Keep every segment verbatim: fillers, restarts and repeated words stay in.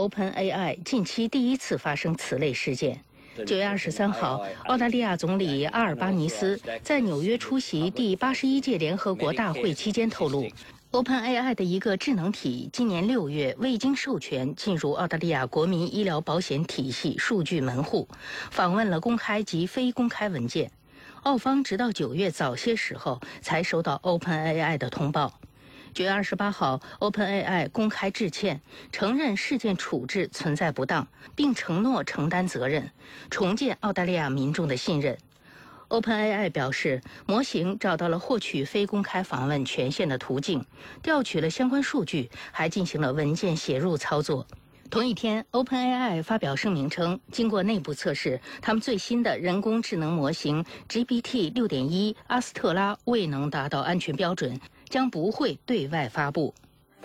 OpenAI 近期第一次发生此类事件。九月二十三号，澳大利亚总理阿尔巴尼斯在纽约出席第八十一届联合国大会期间透露， OpenAI 的一个智能体今年六月未经授权进入澳大利亚国民医疗保险体系数据门户，访问了公开及非公开文件。澳方直到九月早些时候才收到 OpenAI 的通报。九月二十八号 ，OpenAI 公开致歉，承认事件处置存在不当，并承诺承担责任，重建澳大利亚民众的信任。OpenAI 表示，模型找到了获取非公开访问权限的途径，调取了相关数据，还进行了文件写入操作。同一天 ，OpenAI 发表声明称，经过内部测试，他们最新的人工智能模型 G P T 六点一 阿斯特拉未能达到安全标准，将不会对外发布。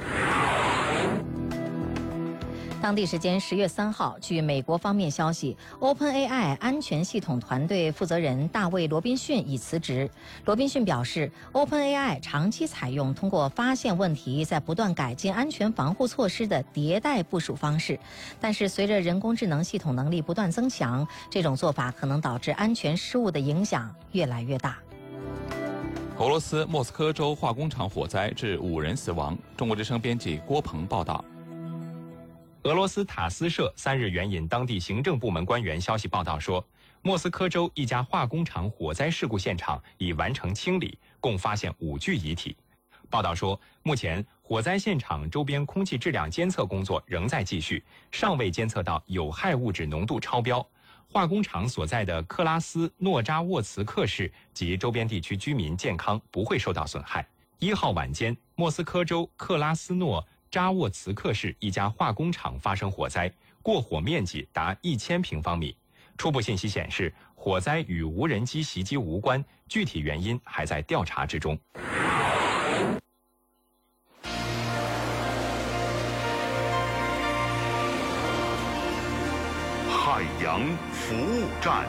当地时间十月三号，据美国方面消息 ，OpenAI 安全系统团队负责人大卫·罗宾逊已辞职。罗宾逊表示 ，OpenAI 长期采用通过发现问题，在不断改进安全防护措施的迭代部署方式，但是随着人工智能系统能力不断增强，这种做法可能导致安全失误的影响越来越大。 俄罗斯莫斯科州化工厂火灾致五人死亡。中国之声编辑郭鹏报道。 俄罗斯塔斯社三日援引当地行政部门官员消息报道说，莫斯科州一家化工厂火灾事故现场已完成清理，共发现五具遗体。报道说，目前火灾现场周边空气质量监测工作仍在继续，尚未监测到有害物质浓度超标。化工厂所在的克拉斯诺扎沃茨克市及周边地区居民健康不会受到损害。一号晚间，莫斯科州克拉斯诺扎沃茨克市一家化工厂发生火灾，过火面积达一千平方米。初步信息显示，火灾与无人机袭击无关，具体原因还在调查之中。 海洋服务站，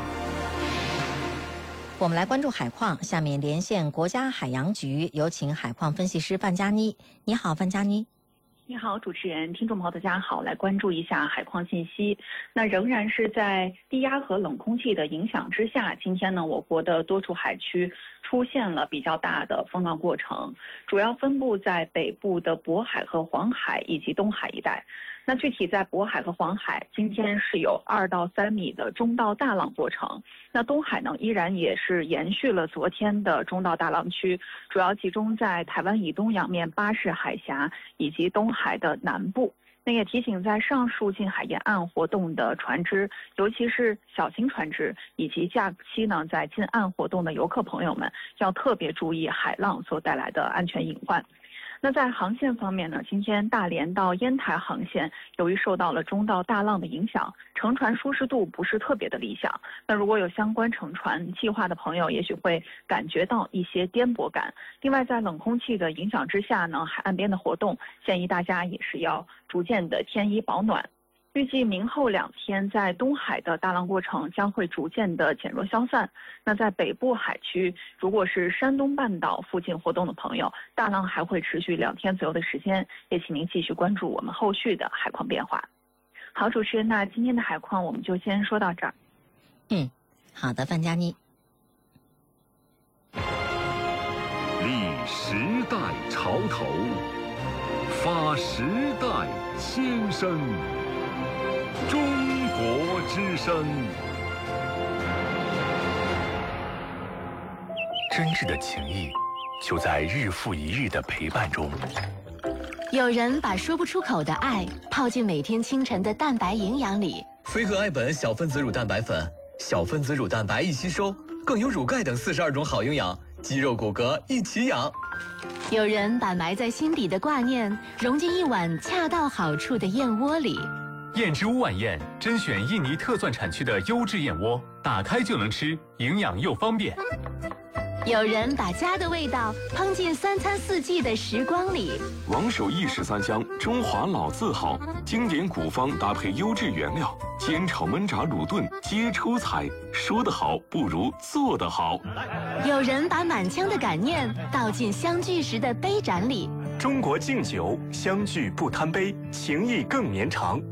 我们来关注海况。下面连线国家海洋局，有请海况分析师范佳妮。你好，范佳妮。 你好，主持人，听众朋友，大家好，来关注一下海况信息。那仍然是在低压和冷空气的影响之下，今天呢，我国的多处海区出现了比较大的风浪过程，主要分布在北部的渤海和黄海以及东海一带。那具体在渤海和黄海，今天是有二到三米的中到大浪过程。那东海呢，依然也是延续了昨天的中到大浪区，主要集中在台湾以东洋面巴士海峡以及东海的南部。那也提醒在上述近海沿岸活动的船只，尤其是小型船只以及假期呢在近岸活动的游客朋友们，要特别注意海浪所带来的安全隐患。那在航线方面呢，今天大连到烟台航线由于受到了中到大浪的影响，乘船舒适度不是特别的理想。那如果有相关乘船计划的朋友，也许会感觉到一些颠簸感。另外，在冷空气的影响之下呢，海岸边的活动建议大家也是要逐渐的添衣保暖。预计明后两天，在东海的大浪过程将会逐渐的减弱消散。那在北部海区，如果是山东半岛附近活动的朋友，大浪还会持续两天左右的时间，也请您继续关注我们后续的海况变化。好，主持人，那今天的海况我们就先说到这儿。 嗯，好的，范佳妮。 立时代潮头，发时代先声。中国之声，真挚的情谊就在日复一日的陪伴中。 有人把说不出口的爱泡进每天清晨的蛋白营养里。 飞鹤爱本小分子乳蛋白粉，小分子乳蛋白易吸收，更有乳钙等四十二种好营养，肌肉骨骼一起养。 有人把埋在心底的挂念融进一碗恰到好处的燕窝里。 燕之屋晚宴甄选印尼特钻产区的优质燕窝，打开就能吃，营养又方便。 有人把家的味道烹进三餐四季的时光里。 王守义十三香，中华老字号，经典古方搭配优质原料，煎炒焖炸卤炖皆出彩。说得好不如做得好。 有人把满腔的感念倒进相聚时的杯盏里。 中国敬酒，相聚不贪杯，情谊更绵长。